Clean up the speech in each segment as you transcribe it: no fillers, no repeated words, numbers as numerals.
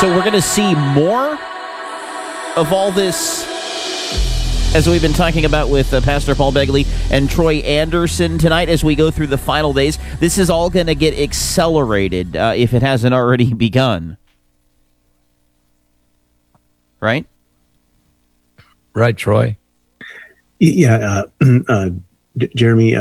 So we're going to see more of all this, as we've been talking about with Pastor Paul Begley and Troy Anderson tonight as we go through the final days. This is all going to get accelerated if it hasn't already begun. Right? Right, Troy. Yeah, Jeremy,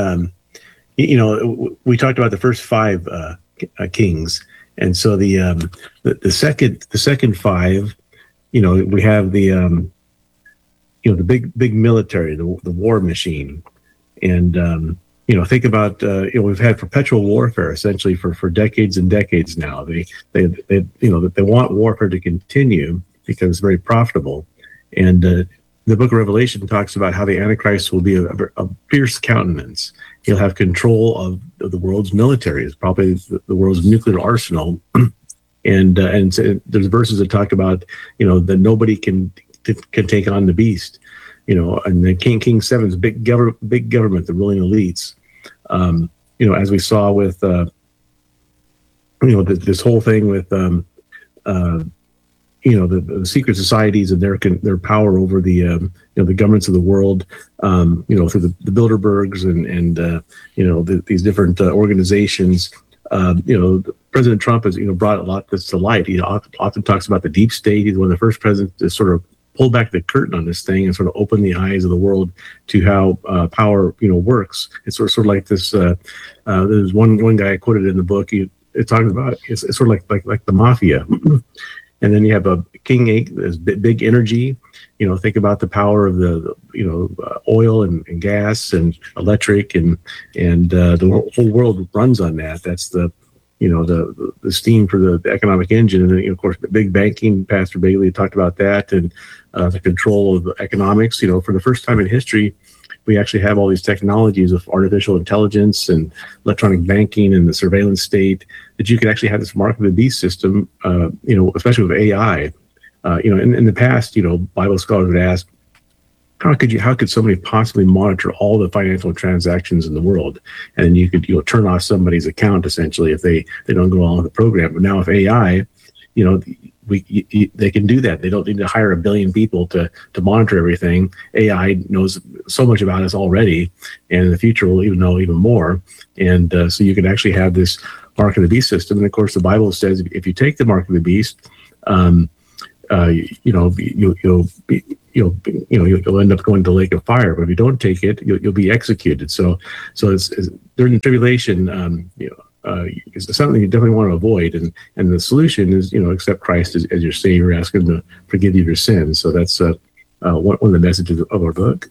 we talked about the first five kings. And so the second five, we have the big military, the war machine, and think about we've had perpetual warfare essentially for decades and decades now. They want warfare to continue because it's very profitable, and the Book of Revelation talks about how the Antichrist will be a fierce countenance. He'll have control of the world's military. It's probably the world's nuclear arsenal. And so there's verses that talk about, that nobody can take on the beast, and then King 7's big government, the ruling elites. As we saw with, this whole thing with, the secret societies and their power over the governments of the world, through the Bilderbergs and these different organizations. President Trump has brought a lot of this to light. He often talks about the deep state. He's one of the first presidents to sort of pull back the curtain on this thing and sort of open the eyes of the world to how power works. It's sort of like this. There's one guy I quoted in the book. It talks about it's sort of like the mafia. And then you have a King 8, this big energy. Think about the power of the oil and gas and electric and the whole world runs on that. That's the steam for the economic engine. And then, of course, the big banking. Pastor Bailey talked about that, and the control of economics. For the first time in history, we actually have all these technologies of artificial intelligence and electronic banking and the surveillance state, that you could actually have this mark of the beast system, especially with AI. In the past, Bible scholars would ask, how could somebody possibly monitor all the financial transactions in the world? And then you could, turn off somebody's account essentially if they don't go along with the program. But now with AI, they can do that. They don't need to hire 1 billion people to monitor everything. AI knows so much about us already, and in the future will even know even more. And so you can actually have this mark of the beast system. And of course, the Bible says if you take the mark of the beast, you'll end up going to the lake of fire. But if you don't take it, you'll be executed. So it's during the tribulation, is something you definitely want to avoid, and the solution is accept Christ as your Savior, ask Him to forgive you your sins. So that's one of the messages of our book.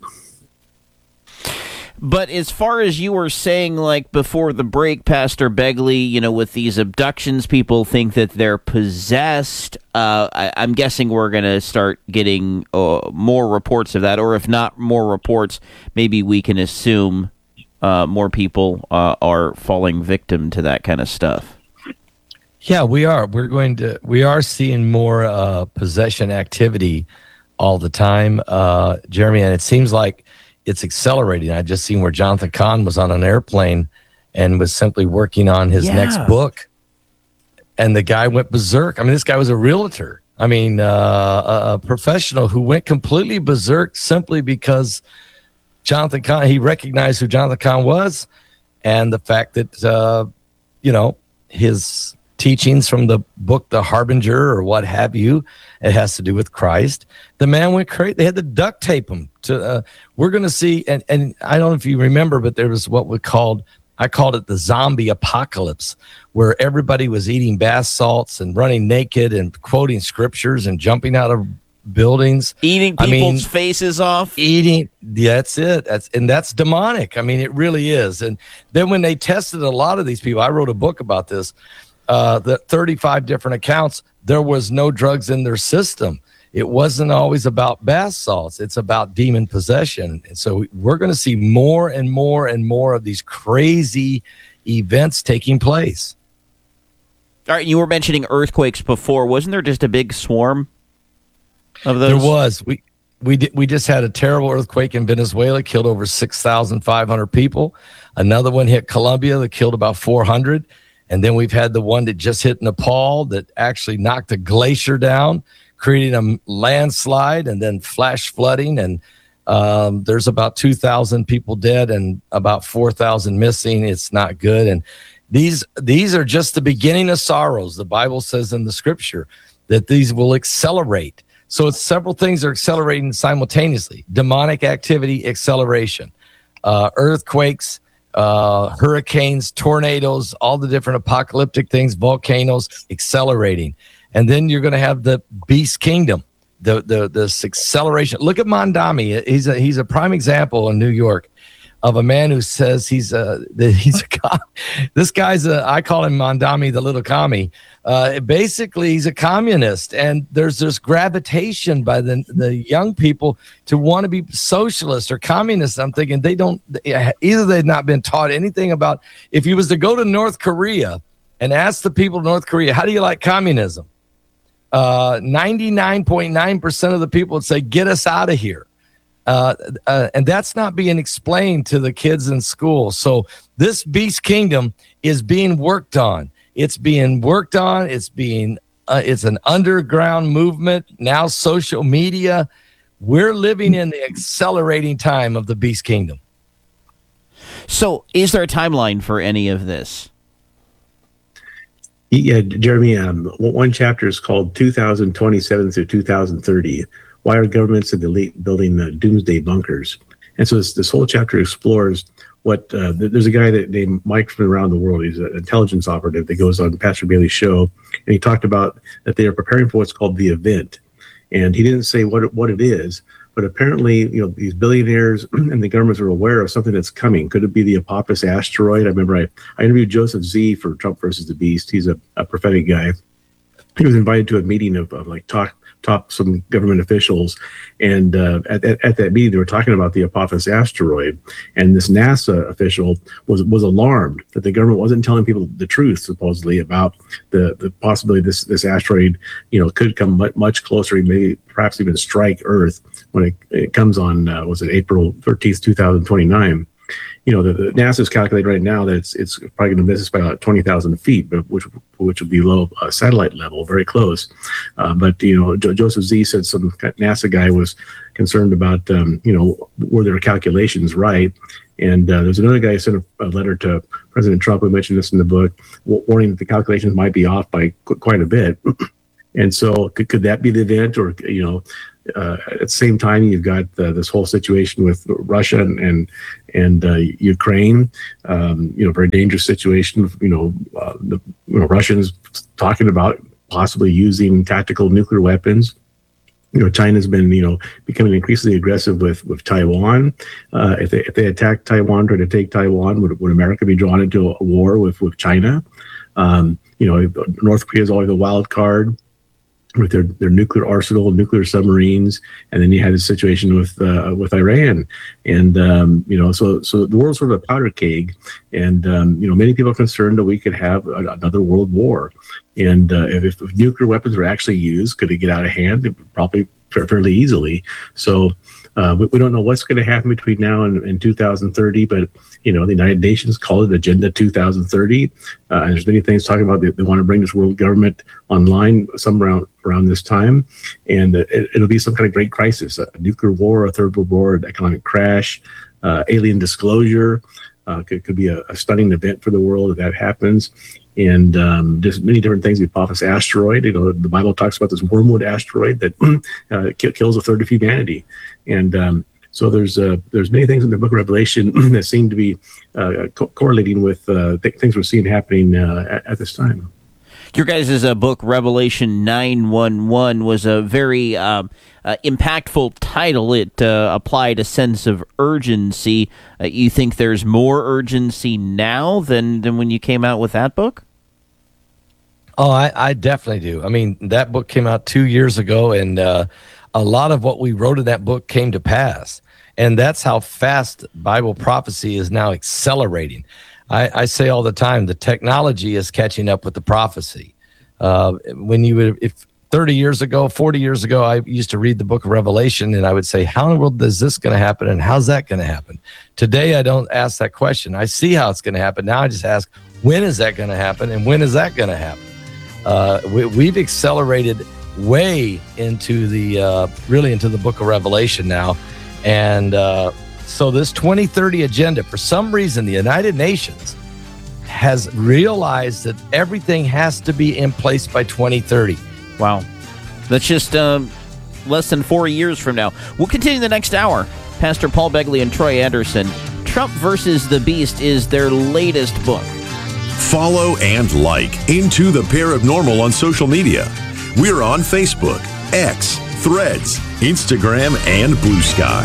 But as far as you were saying, like before the break, Pastor Begley, with these abductions, people think that they're possessed. I'm guessing we're going to start getting more reports of that, or if not more reports, maybe we can assume more people are falling victim to that kind of stuff. Yeah, we are. We are seeing more possession activity all the time, Jeremy, and it seems like it's accelerating. I just seen where Jonathan Cahn was on an airplane and was simply working on his next book, and the guy went berserk. I mean, this guy was a realtor. I mean, a professional who went completely berserk simply because Jonathan Cahn, he recognized who Jonathan Cahn was, and the fact that, his teachings from the book, The Harbinger, or what have you, it has to do with Christ. The man went crazy. They had to duct tape him to, we're going to see, and I don't know if you remember, but there was what I called it the zombie apocalypse, where everybody was eating bath salts and running naked and quoting scriptures and jumping out of buildings, eating people's faces off. That's it. That's demonic. I mean, it really is. And then when they tested a lot of these people, I wrote a book about this. The 35 different accounts, there was no drugs in their system. It wasn't always about bath salts. It's about demon possession. And so we're going to see more and more and more of these crazy events taking place. All right, you were mentioning earthquakes before. Wasn't there just a big swarm of those? There was. We just had a terrible earthquake in Venezuela, killed over 6,500 people. Another one hit Colombia that killed about 400. And then we've had the one that just hit Nepal that actually knocked a glacier down, creating a landslide and then flash flooding. And there's about 2,000 people dead and about 4,000 missing. It's not good. And these are just the beginning of sorrows. The Bible says in the scripture that these will accelerate. So it's several things are accelerating simultaneously. Demonic activity, acceleration, earthquakes, hurricanes, tornadoes, all the different apocalyptic things, volcanoes, accelerating. And then you're going to have the beast kingdom, this acceleration. Look at Mondami. He's a prime example in New York of a man who says he's a this guy's I call him Mondami, the little commie. Basically, he's a communist, and there's this gravitation by the young people to want to be socialist or communist. I'm thinking either they've not been taught anything about. If you was to go to North Korea and ask the people of North Korea, how do you like communism? 99.9% of the people would say, get us out of here. And that's not being explained to the kids in school. So this beast kingdom is being worked on. It's being worked on. It's an underground movement. Now social media. We're living in the accelerating time of the beast kingdom. So is there a timeline for any of this? Yeah, Jeremy, one chapter is called 2027 through 2030. Why are governments and the elite building doomsday bunkers? And so this whole chapter explores what there's a guy named Mike from around the world. He's an intelligence operative that goes on Pastor Bailey's show, and he talked about that they are preparing for what's called the event. And he didn't say what it is, but apparently, these billionaires and the governments are aware of something that's coming. Could it be the Apophis asteroid? I remember I interviewed Joseph Z for Trump versus the Beast. He's a prophetic guy. He was invited to a meeting of top some government officials, and at that meeting they were talking about the Apophis asteroid, and this NASA official was alarmed that the government wasn't telling people the truth, supposedly, about the possibility this asteroid could come much closer, maybe perhaps even strike Earth when it comes on April 13th 2029. The NASA's calculating right now that it's probably going to miss us by about 20,000 feet, but which would be low satellite level, very close. But Joseph Z said some NASA guy was concerned about were their calculations right. And there's another guy who sent a letter to President Trump, who mentioned this in the book, warning that the calculations might be off by quite a bit. And so could that be the event? Or at the same time, you've got this whole situation with Russia and Ukraine. Very dangerous situation. The Russians talking about possibly using tactical nuclear weapons. China's been becoming increasingly aggressive with Taiwan. If they attack Taiwan, try to take Taiwan, would America be drawn into a war with China? North Korea is always a wild card with their nuclear arsenal, nuclear submarines, and then you had a situation with Iran, and so the world's sort of a powder keg, and many people are concerned that we could have another world war, and if nuclear weapons were actually used, could it get out of hand? Probably fairly easily. So we don't know what's going to happen between now and 2030, but the United Nations call it Agenda 2030, and there's many things talking about they want to bring this world government online somewhere around this time, and it'll be some kind of great crisis, a nuclear war, a third world war, an economic crash, alien disclosure. Could be a stunning event for the world if that happens. And just many different things. The Apophis asteroid, the Bible talks about this wormwood asteroid that kills a third of humanity. And so there's many things in the book of Revelation that seem to be correlating with things we're seeing happening at this time. Your guys' book, Revelation 9:11, was a very impactful title. It applied a sense of urgency. You think there's more urgency now than when you came out with that book? Oh, I definitely do. I mean, that book came out 2 years ago, and a lot of what we wrote in that book came to pass. And that's how fast Bible prophecy is now accelerating. I say all the time, the technology is catching up with the prophecy. If 30 years ago, 40 years ago, I used to read the book of Revelation, and I would say, how in the world is this going to happen, and how's that going to happen? Today, I don't ask that question. I see how it's going to happen. Now I just ask, when is that going to happen, and when is that going to happen? We've accelerated way into the really into the book of Revelation now, and so this 2030 agenda, for some reason, the United Nations has realized that everything has to be in place by 2030. Wow. That's just less than 4 years from now. We'll continue the next hour. Pastor Paul Begley and Troy Anderson. Trump versus the Beast is their latest book. Follow and like Into the Paranormal on social media. We're on Facebook, X, Threads, Instagram, and Blue Sky.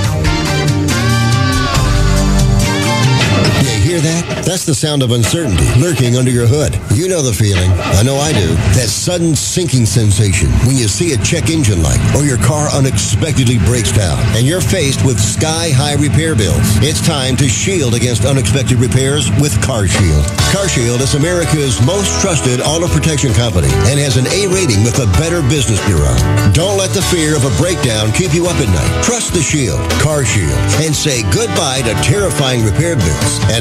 Hear that? That's the sound of uncertainty lurking under your hood. You know the feeling. I know I do. That sudden sinking sensation when you see a check engine light or your car unexpectedly breaks down and you're faced with sky-high repair bills. It's time to shield against unexpected repairs with CarShield. CarShield is America's most trusted auto protection company and has an A rating with the Better Business Bureau. Don't let the fear of a breakdown keep you up at night. Trust the Shield, CarShield, and say goodbye to terrifying repair bills and